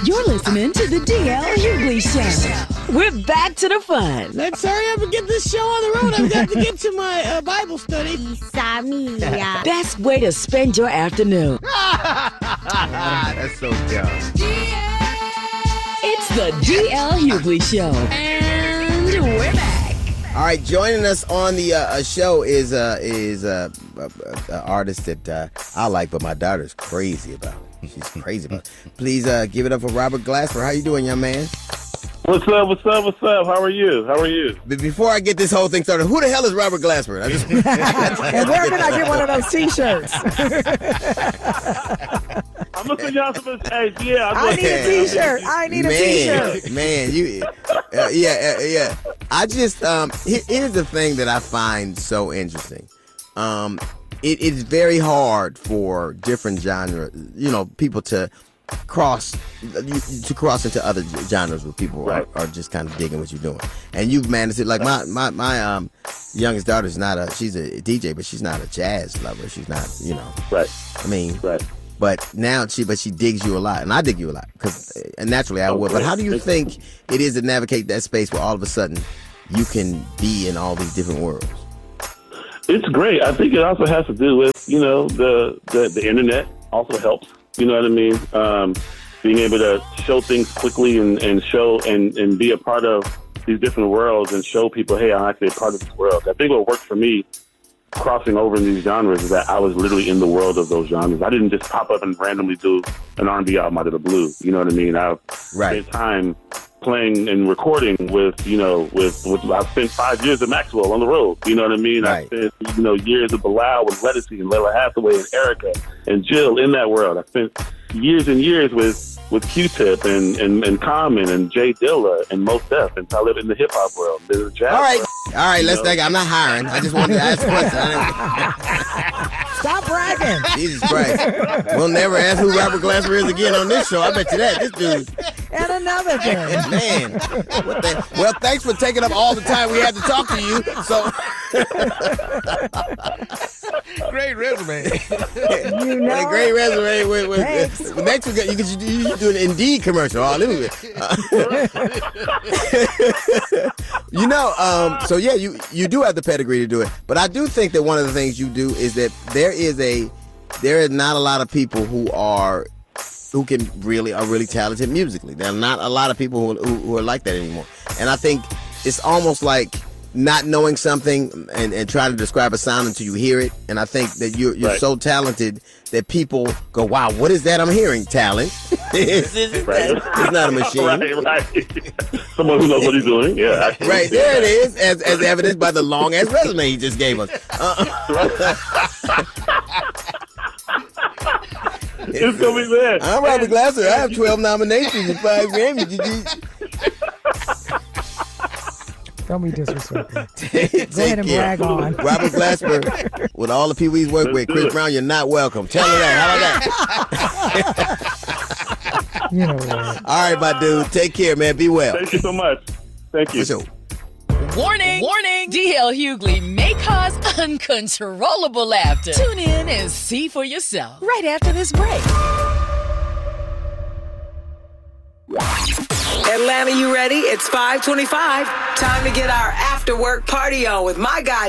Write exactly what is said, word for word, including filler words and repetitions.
You're listening to the D L Hughley Show. We're back to the fun. Let's hurry up and get this show on the road. I've got to get to my uh, Bible study. Isa mia. Best way to spend your afternoon. That's so dumb. It's the D L Hughley Show. And we're back. All right, joining us on the uh, show is uh, is uh, uh, uh, artist that uh, I like, but my daughter's crazy about. She's crazy about. Please uh, give it up for Robert Glasper. How you doing, young man? What's up, what's up, what's up? How are you? How are you? But before I get this whole thing started, who the hell is Robert Glasper? I just... And where can I get one of those T-shirts? I'm gonna send y'all some. Hey, yeah, I'm I gonna- need a T-shirt. I need a man, T-shirt. Man, you, uh, yeah, uh, yeah. I just, um, here- here's the thing that I find so interesting. Um, it, it's very hard for different genres, you know, people to cross to cross into other genres where people Right. are, are just kind of digging what you're doing, and you've managed it. Like my my my um youngest daughter's not a she's a D J, but she's not a jazz lover. She's not, you know. Right, I mean, right. but now she but she digs you a lot, and I dig you a lot because and naturally I would. But how do you think it is to navigate that space where all of a sudden you can be in all these different worlds? It's great. I think it also has to do with, you know, the, the, the internet also helps. You know what I mean? Um, being able to show things quickly and, and show and, and be a part of these different worlds and show people, hey, I'm actually a part of this world. I think what worked for me crossing over in these genres is that I was literally in the world of those genres. I didn't just pop up and randomly do an R and B album out of the blue. You know what I mean? I've Right. spent time playing and recording with, you know, with, with I've spent five years at Maxwell on the road. You know what I mean? Right. I spent, you know, years of Bilal with Lettucey and Layla Hathaway and Erica and Jill in that world. I spent years and years with with Q-Tip and, and, and Common and Jay Dilla and Mos Def and Talib in the hip hop world. There's a jazz All right, world. all right. You Let's know? think. I'm not hiring. I just wanted to ask a question. I Stop bragging. didn't- Jesus Christ, we'll never ask who Robert Glasper is again on this show. I bet you that. This dude. And another thing. Man, what the, well, thanks for taking up all the time we had to talk to you. So, Great resume. You know, great resume. With, with, Thanks. uh, next, we got, you could you, you do an Indeed commercial. Oh, let me, uh, you know, um, so yeah, you you do have the pedigree to do it. But I do think that one of the things you do is that there is a there is not a lot of people who are who can really are really talented musically. There are not a lot of people who, who, who are like that anymore. And I think it's almost like not knowing something and, and trying to describe a sound until you hear it. And I think that you're you're Right. so talented that people go, wow, what is that I'm hearing? Talent. it's, Right. it's not a machine. Right, right. Someone who knows what he's doing. Yeah. I- Right, there it is, as, as evidenced by the long ass resume he just gave us. It's gonna be there. I'm Robert Glasper. I have twelve nominations and five Grammys. Did you- Don't be disrespectful. Take Go ahead and care. brag on. Robert Glasper, with all the people he's worked with, Let's do Chris it. Brown, you're not welcome. Tell her that. How about that? You know what? All right, my dude. Take care, man. Be well. Thank you so much. Thank you. For sure. Warning! Warning! D L Hughley may cause uncontrollable laughter. Tune in and see for yourself right after this break. Atlanta, you ready? It's five twenty-five. Time to get our after work party on with my guy,